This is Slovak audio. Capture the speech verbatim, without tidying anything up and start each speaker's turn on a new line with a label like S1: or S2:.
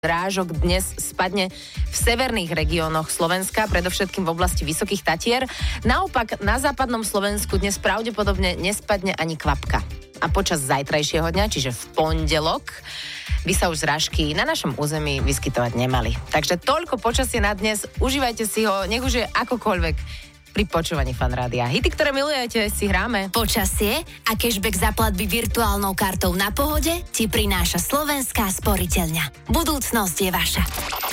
S1: Zrážok dnes spadne v severných regiónoch Slovenska, predovšetkým v oblasti Vysokých Tatier. Naopak na západnom Slovensku dnes pravdepodobne nespadne ani kvapka. A počas zajtrajšieho dňa, čiže v pondelok, by sa už zrážky na našom území vyskytovať nemali. Takže toľko počasie na dnes, užívajte si ho, nech už je akokoľvek pri počúvaní Fan Rádia. Hity, ktoré milujete, si hráme.
S2: Počasie a cashback za platby virtuálnou kartou Na Pohode ti prináša Slovenská sporiteľňa. Budúcnosť je vaša.